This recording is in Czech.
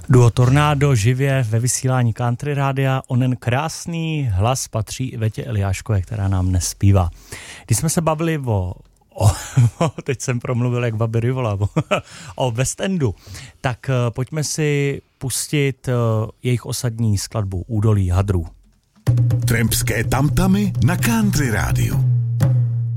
Duo Tornádo živě ve vysílání Country Rádia. Onen krásný hlas patří Ivetě Eliáškové, která nám nespívá. Když jsme se bavili teď jsem promluvil jak Babi Rivola, o West Endu, tak pojďme si pustit jejich osadní skladbu Údolí hadrů. Trampské tamtamy na Country Rádiu.